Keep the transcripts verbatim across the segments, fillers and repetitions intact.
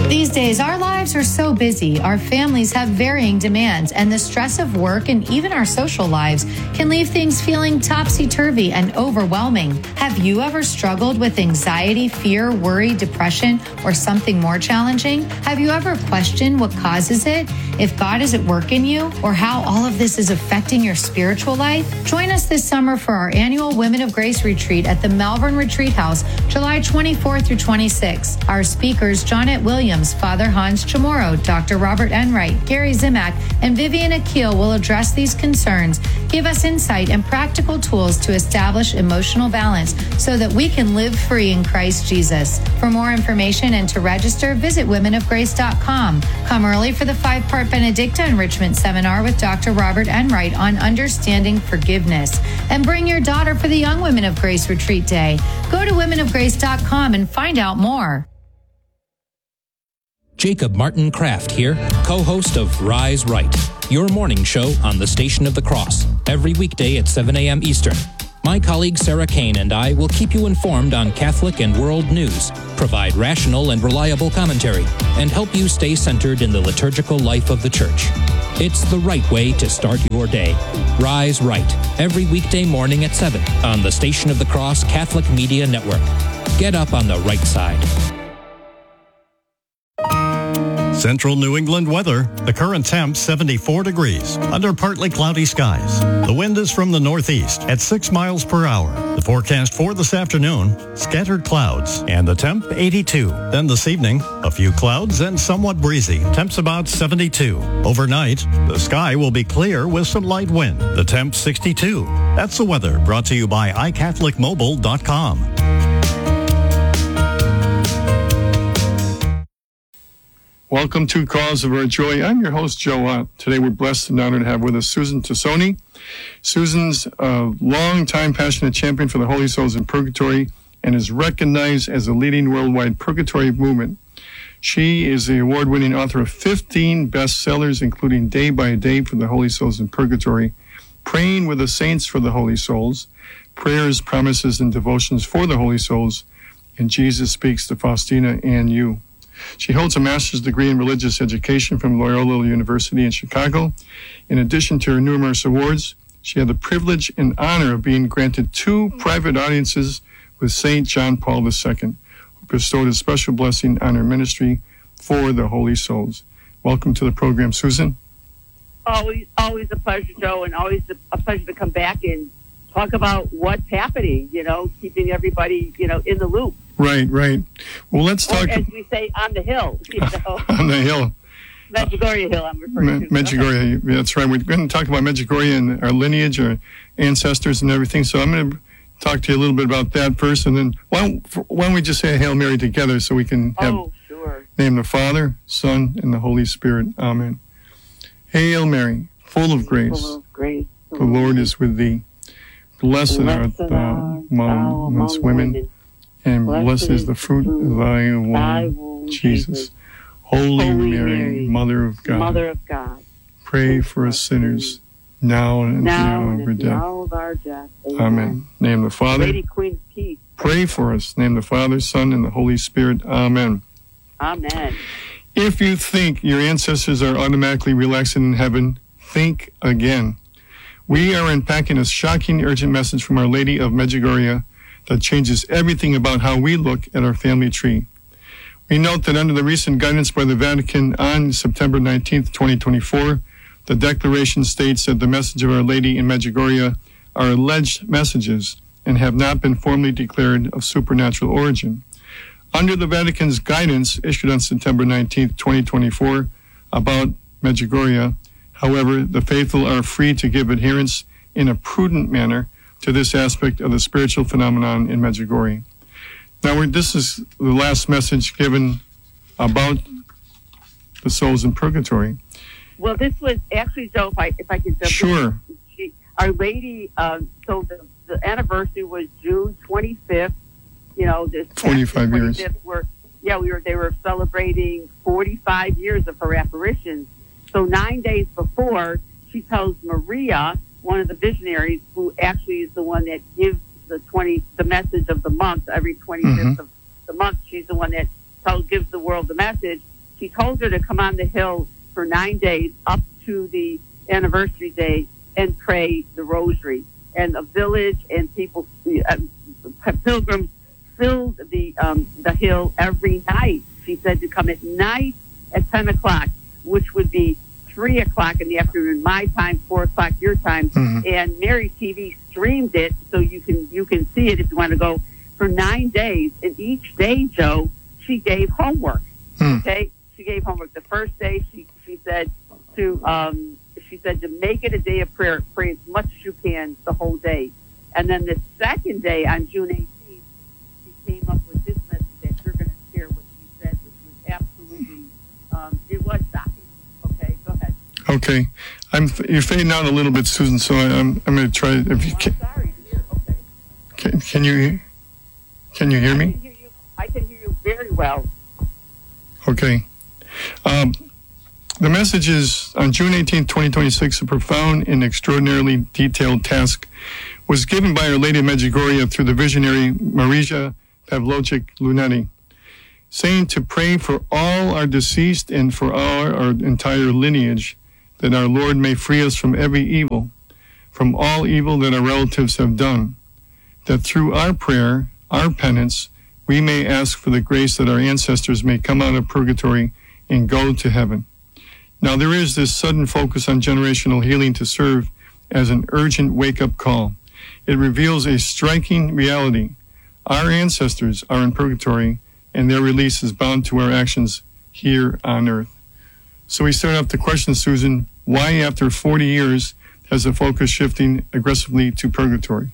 These days, our lives are so busy, our families have varying demands, and the stress of work and even our social lives can leave things feeling topsy-turvy and overwhelming. Have you ever struggled with anxiety, fear, worry, depression, or something more challenging? Have you ever questioned what causes it, if God is at work in you, or how all of this is affecting your spiritual life? Join us this summer for our annual Women of Grace Retreat at the Malvern Retreat House, July twenty-fourth through twenty-sixth. Our speakers, Johnette Williams, Father Hans Chamorro, Doctor Robert Enright, Gary Zimak, and Vivian Akil will address these concerns, give us insight and practical tools to establish emotional balance so that we can live free in Christ Jesus. For more information and to register, visit women of grace dot com. Come early for the five-part Benedicta Enrichment Seminar with Doctor Robert Enright on understanding forgiveness. And bring your daughter for the Young Women of Grace Retreat Day. Go to women of grace dot com and find out more. Jacob Martin Kraft here, co-host of Rise Right, your morning show on the Station of the Cross, every weekday at seven a.m. Eastern. My colleague Sarah Kane and I will keep you informed on Catholic and world news, provide rational and reliable commentary, and help you stay centered in the liturgical life of the Church. It's the right way to start your day. Rise Right, every weekday morning at seven on the Station of the Cross Catholic Media Network. Get up on the right side. Central New England weather. The current temp seventy-four degrees under partly cloudy skies. The wind is from the northeast at six miles per hour. The forecast for this afternoon, scattered clouds and the temp eighty-two. Then this evening, a few clouds and somewhat breezy. Temps about seventy-two. Overnight, the sky will be clear with some light wind. The temp sixty-two. That's the weather brought to you by i catholic mobile dot com. Welcome to Cause of Our Joy. I'm your host, Joe Ott. Today we're blessed and honored to have with us Susan Tassoni. Susan's a long-time passionate champion for the Holy Souls in Purgatory and is recognized as a leading worldwide purgatory movement. She is the award-winning author of fifteen bestsellers, including Day by Day for the Holy Souls in Purgatory, Praying with the Saints for the Holy Souls, Prayers, Promises, and Devotions for the Holy Souls, and Jesus Speaks to Faustina and You. She holds a master's degree in religious education from Loyola University in Chicago. In addition to her numerous awards, she had the privilege and honor of being granted two private audiences with Saint John Paul the Second, who bestowed a special blessing on her ministry for the Holy Souls. Welcome to the program, Susan. Always, always a pleasure, Joe, and always a pleasure to come back and talk about what's happening, you know, keeping everybody, you know, in the loop. Right, right. Well, let's talk. Or, as we say, on the hill. You know? On the hill. Medjugorje Hill, I'm referring Me- to. Medjugorje, that's right. We're going to talk about Medjugorje and our lineage, our ancestors and everything. So I'm going to talk to you a little bit about that first. And then why don't, why don't we just say a Hail Mary together so we can have oh, sure. name the Father, Son, and the Holy Spirit. Amen. Hail Mary, full of grace. Full of grace. The Lord is with thee. Blessed art thou amongst women, and blessed is the fruit of thy womb, Jesus. Holy Mary, Mother of God, Mother of God, pray for us sinners, now and at the hour of our death. Now of our death. Amen. Amen. Name the Father. Lady Queen of Peace. Pray for us. Name the Father, Son, and the Holy Spirit. Amen. Amen. If you think your ancestors are automatically relaxing in heaven, think again. We are unpacking a shocking, urgent message from Our Lady of Medjugorje that changes everything about how we look at our family tree. We note that under the recent guidance by the Vatican on September nineteenth, twenty twenty-four, the declaration states that the message of Our Lady in Medjugorje are alleged messages and have not been formally declared of supernatural origin. Under the Vatican's guidance issued on September nineteenth, twenty twenty-four about Medjugorje, however, the faithful are free to give adherence in a prudent manner to this aspect of the spiritual phenomenon in Medjugorje. Now, we're, this is the last message given about the souls in purgatory. Well, this was actually, Joe, if I, if I could jump Sure. in. She, Our Lady, um, so the, the anniversary was June twenty-fifth. You know, this twenty-five years. Were, yeah, we were. They were celebrating forty-five years of her apparitions. So nine days before, she tells Maria, one of the visionaries, who actually is the one that gives the twenty the message of the month every twenty-fifth mm-hmm. of the month. She's the one that tells gives the world the message. She told her to come on the hill for nine days up to the anniversary day and pray the rosary. And the village and people, uh, pilgrims, filled the um, the hill every night. She said to come at night at ten o'clock, which would be three o'clock in the afternoon, my time, four o'clock your time. Mm-hmm. And Mary T V streamed it, so you can you can see it if you want to go, for nine days. And each day, Joe, she gave homework. Mm. Okay, she gave homework. The first day, she she said to um, she said to make it a day of prayer, pray as much as you can the whole day. And then the second day, on June eighteenth, she came up with this message that you're going to share what she said, which was absolutely, um, it was shocking. Okay, go ahead. Okay, I'm you're fading out a little bit, Susan. So I, I'm I'm going to try. If you oh, can, I'm sorry. Here, okay. Can, can you can you hear me? I can hear you. I can hear you very well. Okay. Um, the message is, on June eighteenth, twenty twenty-six, a profound and extraordinarily detailed task was given by Our Lady of Medjugorje through the visionary Marija Pavlovic-Lunetti, saying to pray for all our deceased and for our, our entire lineage, that our Lord may free us from every evil, from all evil that our relatives have done, that through our prayer, our penance, we may ask for the grace that our ancestors may come out of purgatory and go to heaven. Now, there is this sudden focus on generational healing to serve as an urgent wake-up call. It reveals a striking reality. Our ancestors are in purgatory, and their release is bound to our actions here on earth. So we start off the question, Susan, why after forty years has the focus shifting aggressively to purgatory?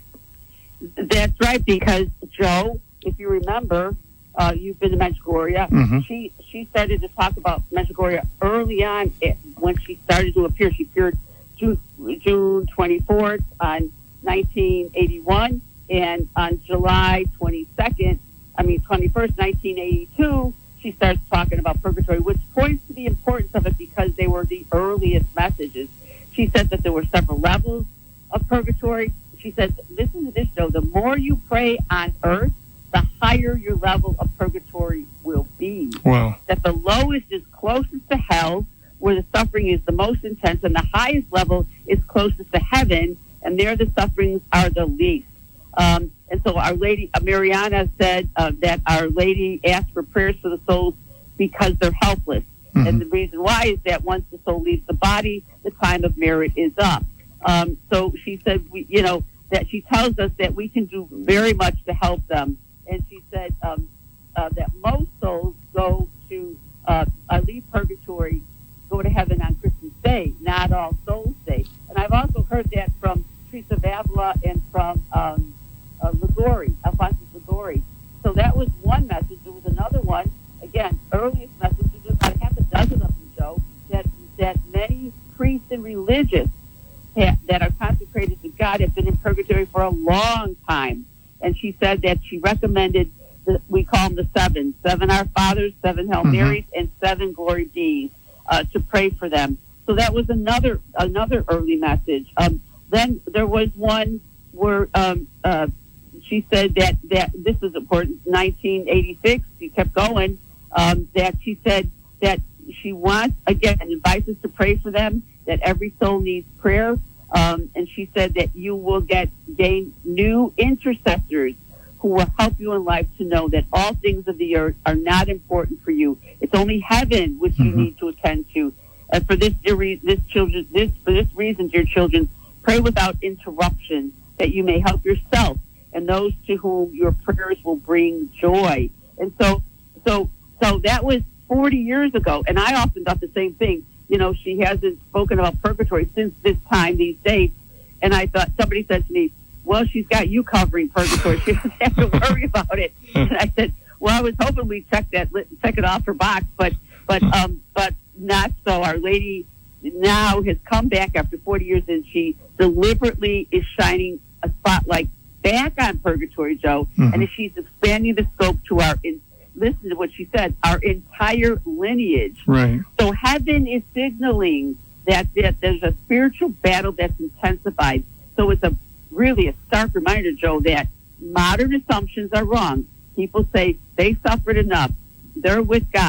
That's right, because, Joe, if you remember, uh, you've been to Medjugorje. Mm-hmm. She she started to talk about Medjugorje early on when she started to appear. She appeared June, June twenty-fourth on nineteen eighty-one, and on July twenty-second, I mean twenty-first, nineteen eighty-two, she starts talking about purgatory, which points to the importance of it because they were the earliest messages. She said that there were several levels of purgatory. She said, listen to this, Joe, the more you pray on earth, the higher your level of purgatory will be. Wow. That the lowest is closest to hell, where the suffering is the most intense, and the highest level is closest to heaven, and there the sufferings are the least. Um, and so Our Lady, uh, Mariana said uh, that Our Lady asked for prayers for the souls because they're helpless. Mm-hmm. And the reason why is that once the soul leaves the body, the time of merit is up. Um, so she said, we, you know, that she tells us that we can do very much to help them. And she said um, uh, that most souls go to, uh, uh, leave purgatory, go to heaven on Christmas Day, not all Souls Day. And I've also heard that from Teresa of Avila and from um, uh, Ligori, Alphonsus Ligori. So that was one message. There was another one, again, earliest message, there's about half a dozen of them, Joe, that, that many priests and religious ha- that are consecrated to God have been in purgatory for a long time. And she said that she recommended, the, we call them the seven, seven Our Fathers, seven Hail Marys, mm-hmm. and seven Glory Bees, uh, to pray for them. So that was another another early message. Um, then there was one where um, uh, she said that, that this is important, nineteen eighty-six, she kept going, um, that she said that she wants, again, invites us to pray for them, that every soul needs prayer. Um, and she said that you will get gain new intercessors who will help you in life to know that all things of the earth are not important for you. It's only heaven which mm-hmm. you need to attend to. And for this, this children, this for this reason, dear children, pray without interruption, that you may help yourself and those to whom your prayers will bring joy. And so, so, so that was forty years ago, and I often thought the same thing. You know, she hasn't spoken about purgatory since this time, these dates. And I thought, somebody said to me, well, she's got you covering purgatory. She doesn't have to worry about it. And I said, well, I was hoping we'd check that, check it off her box, but, but, um, but not so. Our Lady now has come back after forty years, and she deliberately is shining a spotlight back on purgatory, Joe. Mm-hmm. And she's expanding the scope to our in, listen to what she said, our entire lineage. Right. So heaven is signaling that, that there's a spiritual battle that's intensified. So it's a really a stark reminder, Joe, that modern assumptions are wrong. People say they suffered enough. They're with God.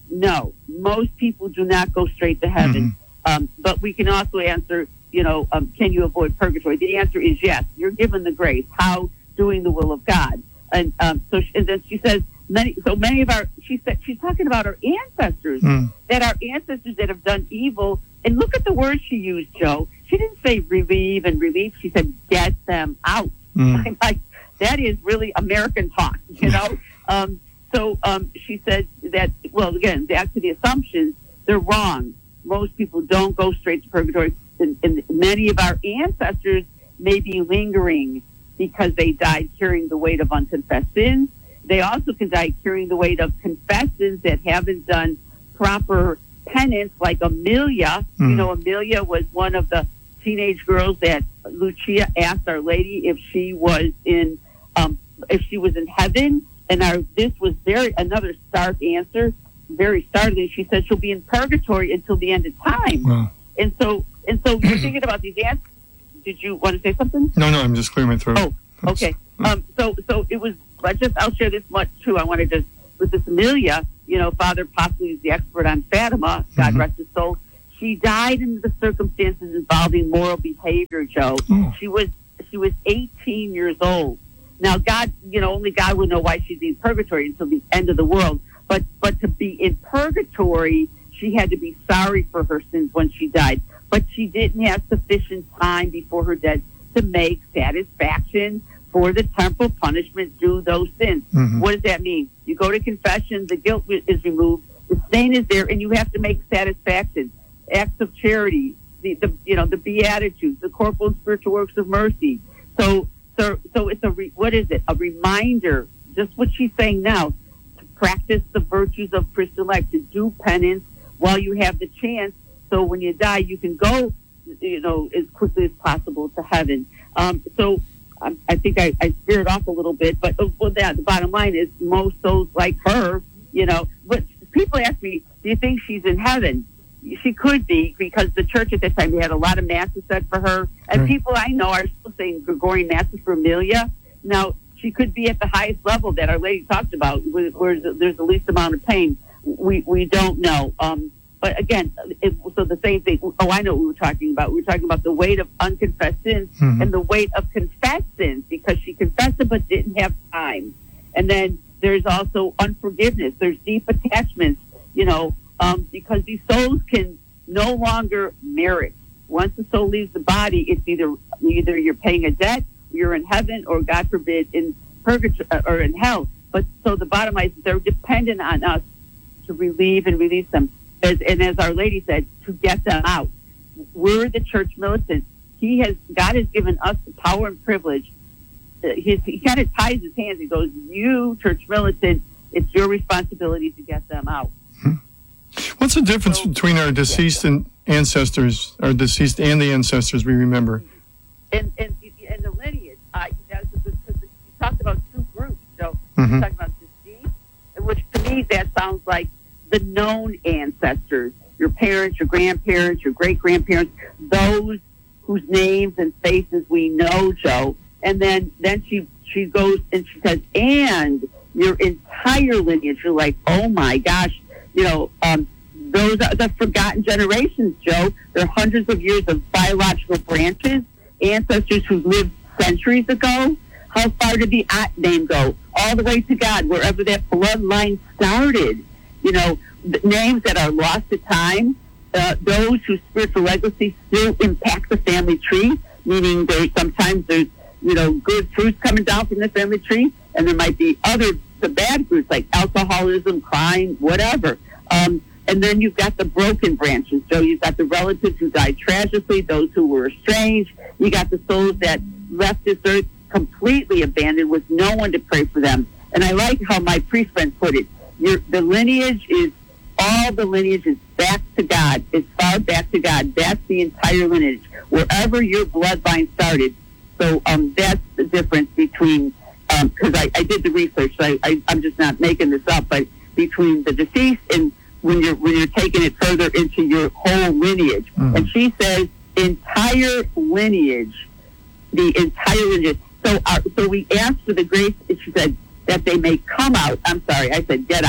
no, most people do not go straight to heaven. Mm-hmm. Um, but we can also answer, you know, um, can you avoid purgatory? The answer is yes. You're given the grace. How? Doing the will of God. And um, so, she, and then she says, many. So many of our, she said, she's talking about our ancestors, mm. that our ancestors that have done evil. And look at the words she used, Joe. She didn't say relieve and relief. She said, get them out. Mm. I'm like, that is really American talk, you know? um, so um, she said that, well, again, back to the assumptions, they're wrong. Most people don't go straight to purgatory. And, and many of our ancestors may be lingering because they died carrying the weight of unconfessed sins. They also can die carrying the weight of confessed sins that haven't done proper penance, like Amelia. Mm. You know, Amelia was one of the teenage girls that Lucia asked Our Lady if she was in, um, if she was in heaven. And our this was very another stark answer, very startling. She said she'll be in purgatory until the end of time. Wow. And so, and so you're thinking about these answers. Did you want to say something? No, no, I'm just clearing my throat. Oh, okay. Um, so, so it was. I just I'll share this much too. I wanted to with this Amelia. You know, Father possibly is the expert on Fatima. God mm-hmm. rest his soul. She died in the circumstances involving moral behavior, Joe. Oh. She was she was eighteen years old. Now, God, you know, only God would know why she's in purgatory until the end of the world. But but to be in purgatory, she had to be sorry for her sins when she died. But she didn't have sufficient time before her death to make satisfaction for the temporal punishment due those sins. Mm-hmm. What does that mean? You go to confession, the guilt is removed, the stain is there, and you have to make satisfaction. Acts of charity, the, the you know the Beatitudes, the corporal and spiritual works of mercy. So so so it's a re, what is it? A reminder, just what she's saying now, to practice the virtues of Christian life, to do penance while you have the chance. So when you die, you can go, you know, as quickly as possible to heaven. Um, so um, I think I, I veered off a little bit, but uh, well, that, the bottom line is most souls like her, you know. But people ask me, do you think she's in heaven? She could be, because the church at that time, they had a lot of masses said for her. And right. people I know are still saying Gregorian masses for Amelia. Now, she could be at the highest level that Our Lady talked about, where, where there's the least amount of pain. We we don't know. Um, But again, it, so the same thing. Oh, I know what we were talking about. We were talking about the weight of unconfessed sins mm-hmm. and the weight of confessed sins, because she confessed it but didn't have time. And then there's also unforgiveness. There's deep attachments, you know, um, because these souls can no longer merit. Once the soul leaves the body, it's either either you're paying a debt, you're in heaven, or God forbid, in purgatory or in hell. But so the bottom line is they're dependent on us to relieve and release them. As, and as Our Lady said, to get them out. We're the church militants. He has, God has given us the power and privilege. Uh, his, he kind of ties his hands. He goes, you, church militant, it's your responsibility to get them out. Hmm. What's the difference so, between our deceased yeah. and ancestors, our deceased and the ancestors we remember? And and, and the lineage, uh, that's because you talked about two groups. So mm-hmm. you talked about deceased, which to me that sounds like the known ancestors, your parents, your grandparents, your great-grandparents, those whose names and faces we know, Joe. And then, then she, she goes and she says, and your entire lineage. You're like, oh, my gosh. You know, um, those are the forgotten generations, Joe. They're hundreds of years of biological branches, ancestors who lived centuries ago. How far did the At name go? All the way to God, wherever that bloodline started. You know, names that are lost to time, uh, those whose spiritual legacy still impact the family tree, meaning there sometimes there's, you know, good fruits coming down from the family tree, and there might be other, the bad fruits like alcoholism, crime, whatever. Um, and then you've got the broken branches. So you've got the relatives who died tragically, those who were estranged. You got the souls that left this earth completely abandoned with no one to pray for them. And I like how my priest friend put it. Your, the lineage is, all the lineage is back to God, as far back to God. That's the entire lineage, wherever your bloodline started. So um, that's the difference between, because um, I, I did the research, so I, I, I'm just not making this up, but between the deceased and when you're when you're taking it further into your whole lineage. Mm-hmm. And she says, entire lineage, the entire lineage. So, our, so we asked for the grace, and she said, that they may come out. I'm sorry, I said get out.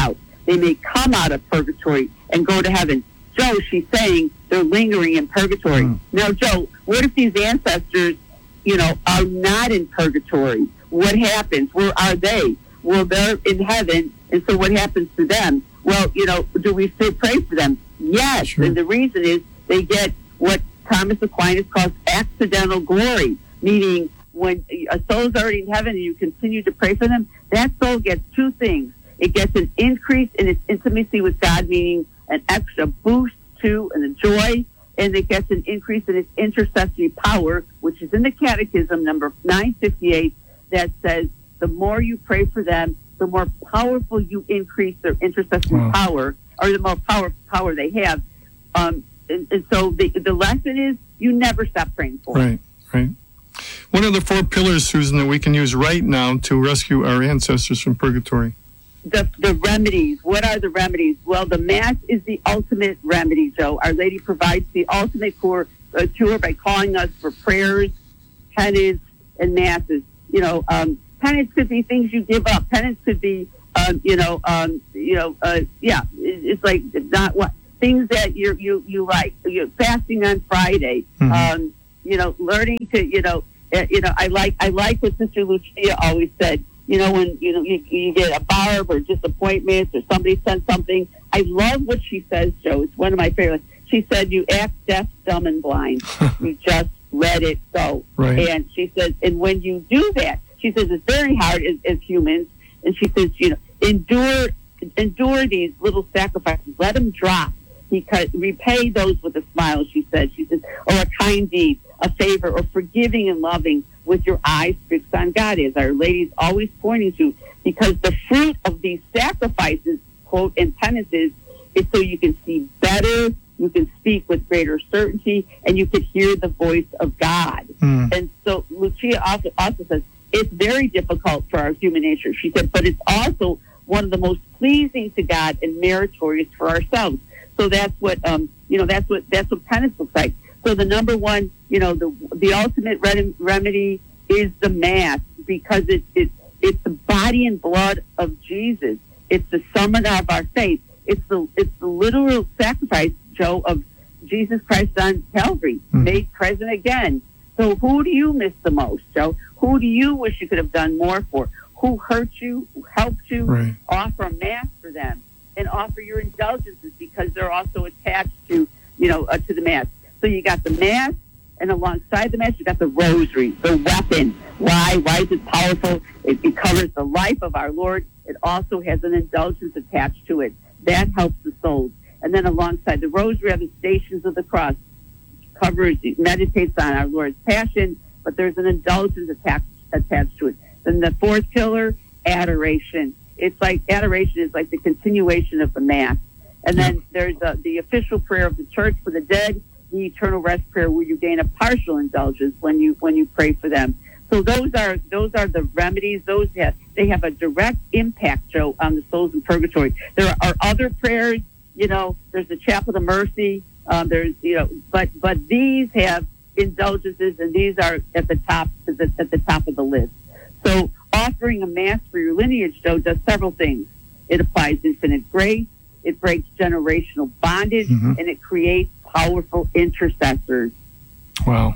they may come out of purgatory and go to heaven. Joe, she's saying they're lingering in purgatory. Mm. Now, Joe, what if these ancestors, you know, are not in purgatory? What happens? Where are they? Well, they're in heaven, and so what happens to them? Well, you know, do we still pray for them? Yes, sure. And the reason is they get what Thomas Aquinas calls accidental glory, meaning when a soul's already in heaven and you continue to pray for them, that soul gets two things. It gets an increase in its intimacy with God, meaning an extra boost to and a joy, and it gets an increase in its intercessory power, which is in the Catechism, number nine fifty-eight, that says the more you pray for them, the more powerful you increase their intercessory wow. power, or the more power power they have. Um, and, and so the the lesson is you never stop praying for them. Right, right. What are the four pillars, Susan, that we can use right now to rescue our ancestors from purgatory? The, the remedies. What are the remedies? Well, the Mass is the ultimate remedy, Joe. Our Lady provides the ultimate cure, uh, cure by calling us for prayers, penance, and Masses. You know, um, penance could be things you give up. Penance could be, um, you know, um, you know, uh, yeah, it, it's like not what things that you you you like. You're fasting on Friday. Mm-hmm. Um, you know, learning to, you know, uh, you know, I like I like what Sister Lucia always said. You know, when, you know, you, you get a barb or disappointments or somebody sends something. I love what she says, Joe. It's one of my favorites. She said, you act deaf, dumb, and blind. You just let it go. Right. And she says, and when you do that, she says it's very hard as, as humans. And she says, you know, endure, endure these little sacrifices. Let them drop. Because repay those with a smile, she said. She says, or a kind deed, a favor, or forgiving and loving with your eyes fixed on God, as Our Lady's always pointing to. Because the fruit of these sacrifices, quote, and penances, is so you can see better, you can speak with greater certainty, and you can hear the voice of God. Mm. And so Lucia also, also says, it's very difficult for our human nature. She said, but it's also one of the most pleasing to God and meritorious for ourselves. So that's what, um, you know, that's what, that's what penance looks like. So the number one, you know, the the ultimate rem- remedy is the Mass, because it's it, it's the body and blood of Jesus. It's the summit of our faith. It's the it's the literal sacrifice, Joe, of Jesus Christ on Calvary, mm-hmm. made present again. So who do you miss the most, Joe? Who do you wish you could have done more for? Who hurt you? Who helped you? Right. Offer a Mass for them. And offer your indulgences, because they're also attached to, you know, uh, to the Mass. So you got the Mass, and alongside the Mass, you got the Rosary, the weapon. Why? Why is it powerful? It, it covers the life of our Lord. It also has an indulgence attached to it. That helps the souls. And then alongside the Rosary are the Stations of the Cross. Covers, it meditates on our Lord's Passion, but there's an indulgence attached, attached to it. Then the fourth pillar, adoration. It's like adoration is like the continuation of the Mass. And then there's uh, the official prayer of the Church for the dead, the eternal rest prayer, where you gain a partial indulgence when you when you pray for them. So those are those are the remedies. Those have they have a direct impact, Joe, on the souls in purgatory. There are other prayers. You know, there's the Chapel of Mercy. Um, there's you know, but but these have indulgences, and these are at the top at the, at the top of the list. So offering a Mass for your lineage, Joe, does several things. It applies infinite grace, it breaks generational bondage, mm-hmm. and it creates powerful intercessors. Wow.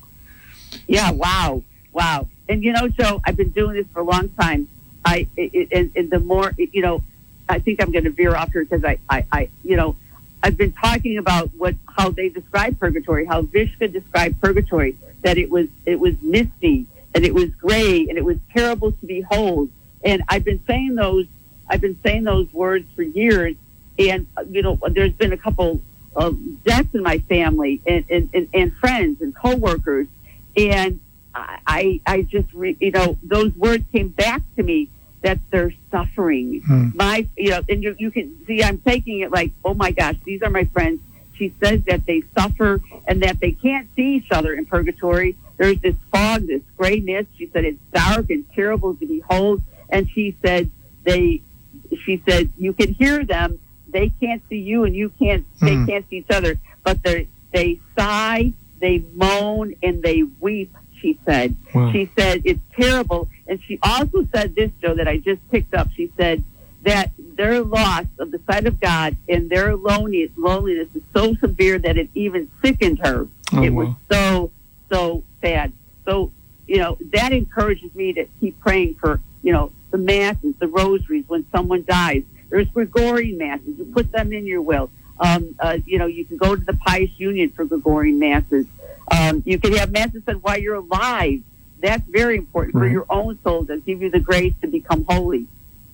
Yeah, wow, wow. And, you know, Joe, I've been doing this for a long time. I it, and, and the more, you know, I think I'm going to veer off here because I, I, I, you know, I've been talking about what how they describe purgatory, how Vishka described purgatory, that it was it was misty, and it was gray, and it was terrible to behold. And I've been saying those, I've been saying those words for years. And you know, there's been a couple of deaths in my family, and and, and, and friends and coworkers, and I I just re, you know those words came back to me that they're suffering. Hmm. My you know, and you you can see I'm taking it like, oh my gosh, these are my friends. She says that they suffer and that they can't see each other in purgatory. There's this fog, this gray mist. She said it's dark and terrible to behold. And she said they, she said you can hear them. They can't see you, and you can't. Hmm. They can't see each other. But they they sigh, they moan, and they weep. She said. Wow. She said it's terrible. And she also said this, Joe, that I just picked up. She said that their loss of the sight of God and their lonely, loneliness is so severe that it even sickened her. Oh, it wow. was so, so sad. So, you know, that encourages me to keep praying for, you know, the masses, the rosaries when someone dies. There's Gregorian masses. You put them in your will. Um, uh, you know, you can go to the Pious Union for Gregorian masses. Um, you can have masses said while you're alive. That's very important Right. for your own soul to give you the grace to become holy.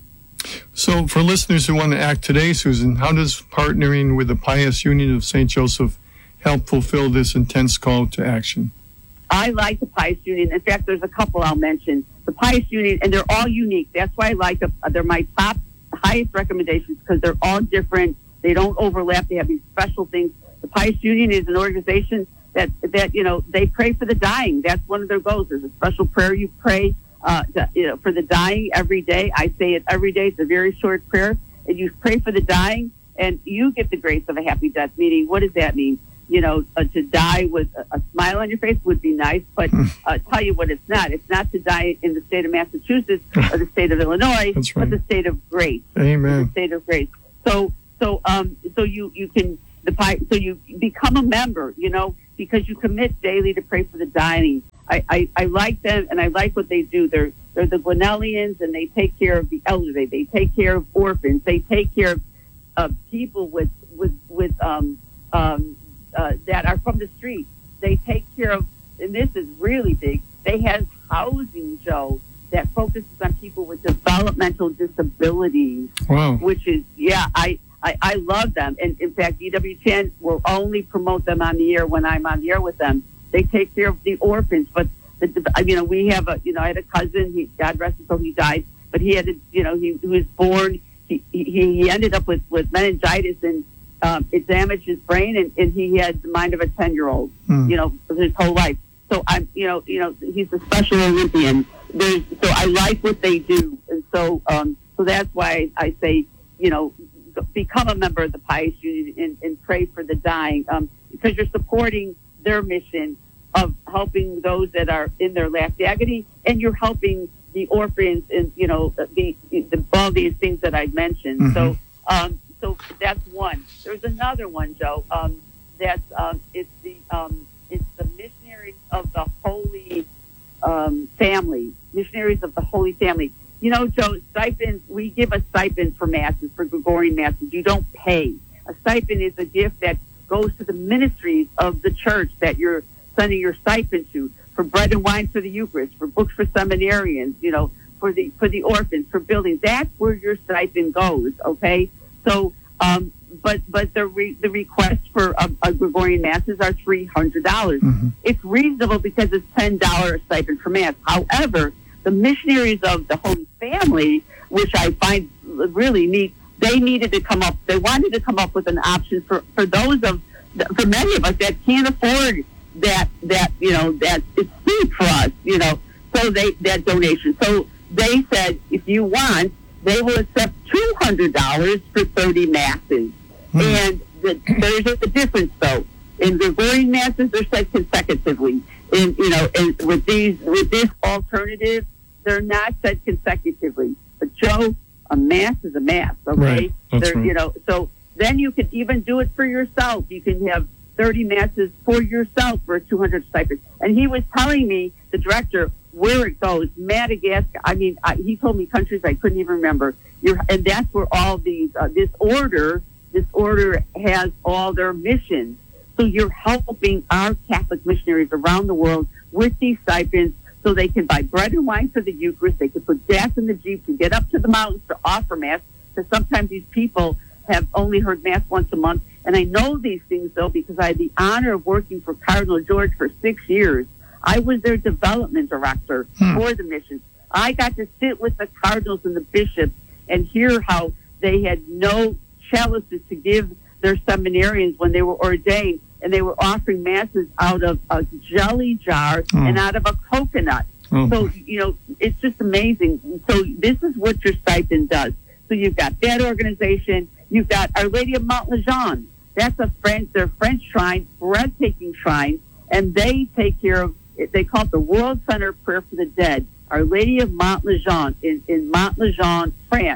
So for listeners who want to act today, Susan, how does partnering with the Pious Union of Saint Joseph help fulfill this intense call to action? I like the Pious Union. In fact, there's a couple I'll mention. The Pious Union, and they're all unique. That's why I like them. They're my top, highest recommendations because they're all different. They don't overlap. They have these special things. The Pious Union is an organization that, that you know, they pray for the dying. That's one of their goals. There's a special prayer you pray uh, to, you know, for the dying every day. I say it every day. It's a very short prayer. And you pray for the dying, and you get the grace of a happy death. Meaning, what does that mean? You know, uh, to die with a, a smile on your face would be nice, but uh, tell you what it's not. It's not to die in the state of Massachusetts or the state of Illinois, That's right. but the state of grace. Amen. The state of grace. So, so, um, so you, you can, the pi- so you become a member, you know, because you commit daily to pray for the dying. I, I, I like them, and I like what they do. They're, they're the Gwinnellians, and they take care of the elderly. They take care of orphans. They take care of uh, people with, with, with, um, um, Uh, that are from the street. They take care of, and this is really big, they have housing, Joe, that focuses on people with developmental disabilities, Wow. which is, yeah, I, I, I love them. And in fact, E W T N will only promote them on the air when I'm on the air with them. They take care of the orphans, but, the, you know, we have a, you know, I had a cousin, he, God rest his soul, he died, but he had, a, you know, he, he was born, he, he, he ended up with, with meningitis, and Um, it damaged his brain, and, and he had the mind of a ten-year-old, Mm. you know, his whole life. So I'm, you know, you know, he's a Special Olympian. There's, so I like what they do, and so, um, so that's why I say, you know, become a member of the Pious Union and, and pray for the dying, um, because you're supporting their mission of helping those that are in their last agony, and you're helping the orphans, and you know, the, the all these things that I mentioned. Mm-hmm. So. Um, So that's one. There's another one, Joe. Um, that's um, it's the um, it's the missionaries of the Holy um, Family. Missionaries of the Holy Family. You know, Joe, stipends. We give a stipend for masses, for Gregorian masses. You don't pay. A stipend is a gift that goes to the ministries of the church that you're sending your stipend to, for bread and wine for the Eucharist, for books for seminarians. You know, for the for the orphans, for buildings. That's where your stipend goes. Okay. So, um, but but the re, the request for a, a Gregorian masses are three hundred dollars. Mm-hmm. It's reasonable because it's ten dollars a stipend for mass. However, the missionaries of the Holy Family, which I find really neat, they needed to come up. They wanted to come up with an option for, for those of for many of us that can't afford that that you know that it's steep for us. You know, so they that donation. So they said, if you want, they will accept two hundred dollars for thirty masses. Hmm. And the, there's a difference, though. In Gregorian masses, they're said consecutively. In, you know, in, with these, with this alternative, they're not said consecutively. But, Joe, a mass is a mass, okay? Right. That's right. You know, so then you can even do it for yourself. You can have thirty masses for yourself for a two hundred stipend. And he was telling me, the director, where it goes, Madagascar. I mean, I, he told me countries I couldn't even remember. You're, and that's where all these, uh, this order, this order has all their missions. So you're helping our Catholic missionaries around the world with these stipends, so they can buy bread and wine for the Eucharist. They can put gas in the Jeep to get up to the mountains to offer Mass, because sometimes these people have only heard Mass once a month. And I know these things, though, because I had the honor of working for Cardinal George for six years. I was their development director hmm. for the missions. I got to sit with the cardinals and the bishops and hear how they had no chalices to give their seminarians when they were ordained, and they were offering masses out of a jelly jar oh. and out of a coconut. Oh. So, you know, it's just amazing. So this is what your stipend does. So you've got that organization. You've got Our Lady of Mont Lejeune. That's a French, their French shrine, breathtaking shrine, and they take care of, they call it the World Center of Prayer for the Dead. Our Lady of Mont Lejeune in, in Mont Lejeune, France.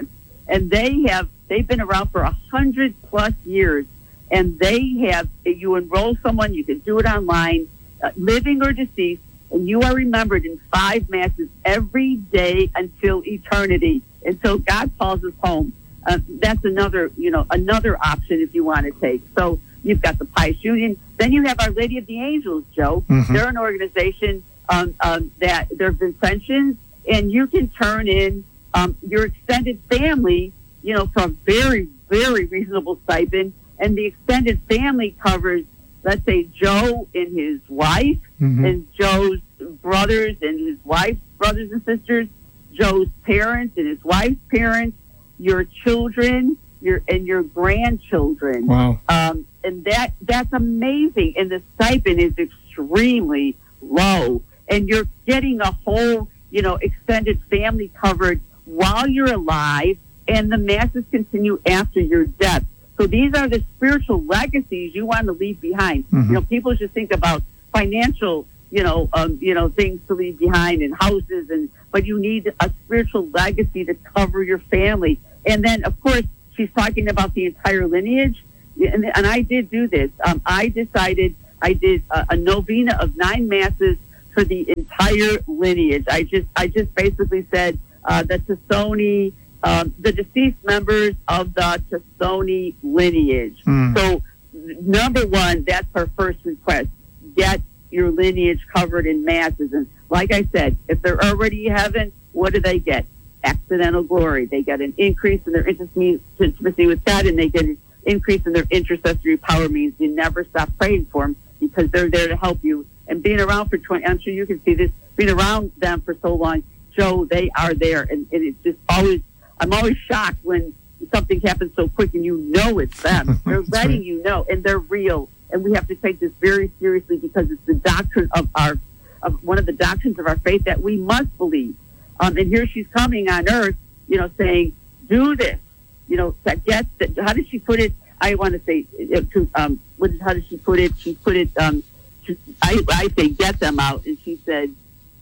and they have they've been around for a hundred plus years, and they have. You enroll someone, you can do it online, uh, living or deceased, and you are remembered in five masses every day until eternity, until God calls us home. Uh, that's another, you know, another option if you want to take. So you've got the Pious Union. Then you have Our Lady of the Angels, Joe. Mm-hmm. They're an organization um, um, that there have been pensions, and you can turn in um, your extended family, you know, for a very, very reasonable stipend. And the extended family covers, let's say, Joe and his wife, mm-hmm. and Joe's brothers and his wife's brothers and sisters, Joe's parents and his wife's parents, your children, your and your grandchildren. Wow. Um, and that that's amazing. And the stipend is extremely low. And you're getting a whole, you know, extended family covered while you're alive, and the masses continue after your death. So these are the spiritual legacies you want to leave behind. Mm-hmm. You know, people just think about financial, you know, um, you know, things to leave behind and houses, and but you need a spiritual legacy to cover your family. And then, of course, she's talking about the entire lineage, and, and I did do this. Um, I decided I did a, a novena of nine masses for the entire lineage. I just, I just basically said uh, the Tassoni, um, the deceased members of the Tassoni lineage. Mm. So, number one, that's her first request: get your lineage covered in masses. And like I said, if they're already in heaven, what do they get? Accidental glory. They get an increase in their intimacy with God, and they get an increase in their intercessory power. Means you never stop praying for them because they're there to help you. And being around for twenty, I'm sure you can see this, being around them for so long, Joe, they are there. And, and it's just always, I'm always shocked when something happens so quick and you know it's them. They're letting right. you know, and they're real. And we have to take this very seriously because it's the doctrine of our, of one of the doctrines of our faith that we must believe. Um, and here she's coming on earth, you know, saying, do this, you know, that gets that. How did she put it? I want to say, to, um, what is, how did she put it? She put it, um, to, I, I say, get them out. And she said,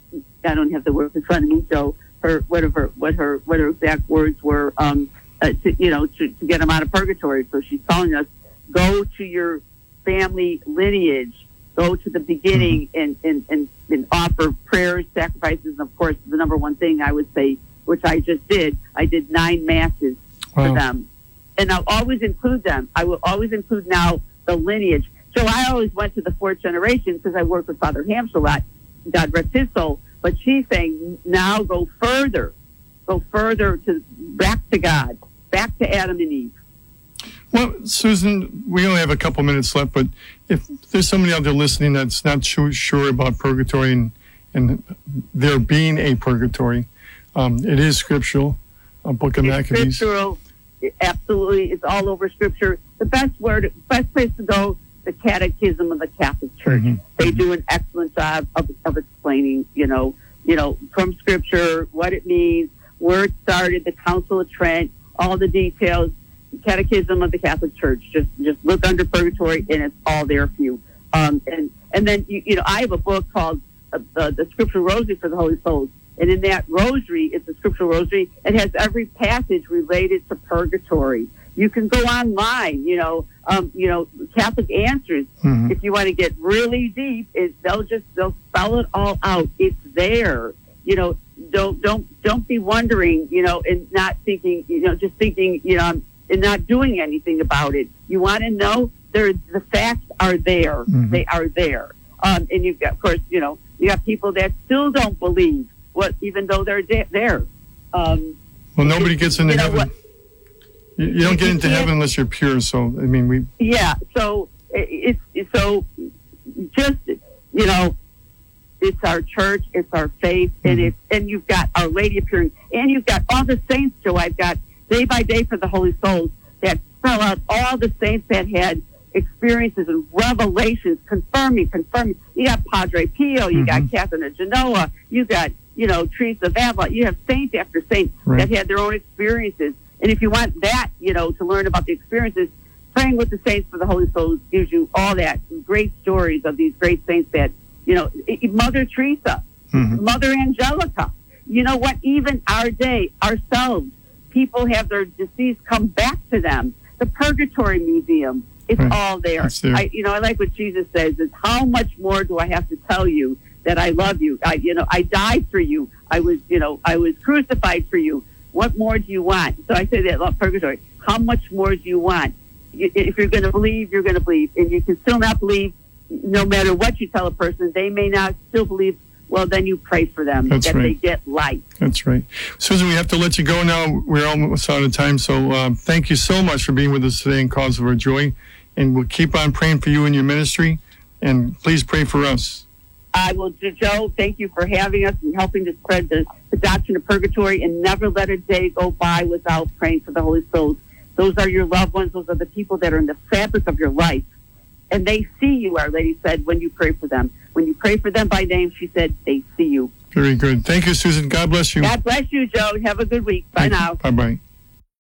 I don't have the words in front of me, so her, whatever, what her, what her exact words were, um, uh, to, you know, to, to get them out of purgatory. So she's telling us, go to your family lineage, go to the beginning, mm-hmm. and, and, and, and offer prayers, sacrifices, and of course, the number one thing I would say, which I just did, I did nine masses wow. for them. And I'll always include them. I will always include now the lineage. So I always went to the fourth generation because I worked with Father Hamsch a lot, God rest his soul. But she's saying, now go further, go further to back to God, back to Adam and Eve. Well, Susan, we only have a couple minutes left, but if there's somebody out there listening that's not sure, sure about purgatory and, and there being a purgatory, um, it is scriptural, a book of it's Maccabees. Scriptural, absolutely. It's all over Scripture. The best word, best place to go, the Catechism of the Catholic Church. Mm-hmm. They mm-hmm. do an excellent job of, of explaining, you know, you know, from Scripture, what it means, where it started, the Council of Trent, all the details. Catechism of the Catholic Church. Just just look under purgatory, and it's all there for you. Um, and and then you, you know, I have a book called uh, the, the Scriptural Rosary for the Holy Souls, and in that rosary, it's a Scriptural Rosary. It has every passage related to purgatory. You can go online, you know, um, you know, Catholic Answers. Mm-hmm. If you want to get really deep, it, they'll just they'll spell it all out. It's there. You know, don't don't don't be wondering, you know, and not thinking, you know, just thinking, you know. I'm, and not doing anything about it. You want to know, there, the facts are there. Mm-hmm. They are there. Um, and you've got, of course, you know, you have people that still don't believe what, even though they're de- there. Um, well, nobody gets into heaven. You, you don't get into heaven unless you're pure. So, I mean, we. Yeah. So it's it, so just, you know, it's our church, it's our faith, mm-hmm. and it's, and you've got Our Lady appearing, and you've got all the saints, Joe. I've got Day by Day for the Holy Souls that spell out all the saints that had experiences and revelations, confirming, confirming. You got Padre Pio, you mm-hmm. got Catherine of Genoa, you got, you know, Teresa of Avila. You have saint after saint right. that had their own experiences. And if you want that, you know, to learn about the experiences, praying with the saints for the Holy Souls gives you all that. Great stories of these great saints that, you know, Mother Teresa, mm-hmm. Mother Angelica. You know what? Even our day, ourselves, people have their deceased come back to them. The Purgatory Museum, it's Right. all there. It's there. I, you know, I like what Jesus says, is how much more do I have to tell you that I love you? I, you know, I died for you. I was, you know, I was crucified for you. What more do you want? So I say that about Purgatory. How much more do you want? If you're going to believe, you're going to believe. And you can still not believe, no matter what you tell a person, they may not still believe. Well, then you pray for them That's that right. they get light. That's right. Susan, we have to let you go now. We're almost out of time. So um, thank you so much for being with us today in Cause of Our Joy. And we'll keep on praying for you and your ministry. And please pray for us. I will, Joe, thank you for having us and helping to spread the, the doctrine of purgatory, and never let a day go by without praying for the Holy Souls. Those are your loved ones. Those are the people that are in the fabric of your life. And they see you, Our Lady said, when you pray for them. When you pray for them by name, she said, they see you. Very good. Thank you, Susan. God bless you. God bless you, Joe. Have a good week. Bye Thank you. now. Bye-bye.